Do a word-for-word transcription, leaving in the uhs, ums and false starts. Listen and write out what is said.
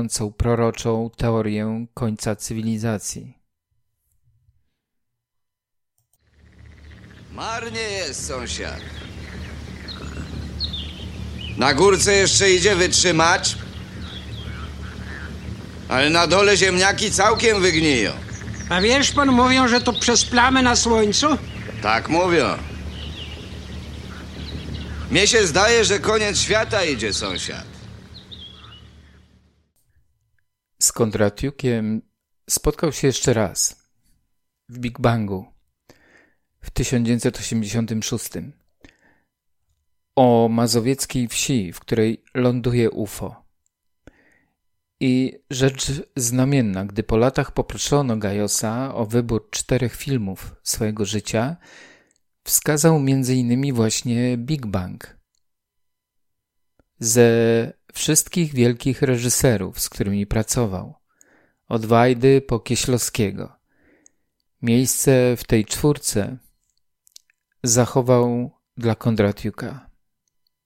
wymierającą proroczą teorię końca cywilizacji. Marnie jest, sąsiad. Na górce jeszcze idzie wytrzymać, ale na dole ziemniaki całkiem wygniją. A wiesz, pan, mówią, że to przez plamy na słońcu? Tak mówią. Mnie się zdaje, że koniec świata idzie, sąsiad. Z Kondratiukiem spotkał się jeszcze raz w Big Bangu w tysiąc dziewięćset osiemdziesiątym szóstym o mazowieckiej wsi, w której ląduje U F O. I rzecz znamienna, gdy po latach poproszono Gajosa o wybór czterech filmów swojego życia, wskazał między innymi właśnie Big Bang. Ze wszystkich wielkich reżyserów, z którymi pracował, od Wajdy po Kieślowskiego, miejsce w tej czwórce zachował dla Kondratiuka.